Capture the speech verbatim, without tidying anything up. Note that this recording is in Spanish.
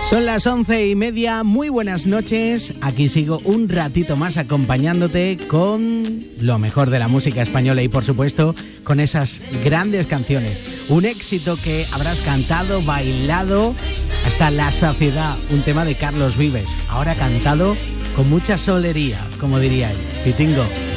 Son las once y media, muy buenas noches. Aquí sigo un ratito más acompañándote con lo mejor de la música española y, por supuesto, con esas grandes canciones. Un éxito que habrás cantado, bailado hasta la saciedad. Un tema de Carlos Vives, ahora cantado con mucha solería, como diría él. Pitingo.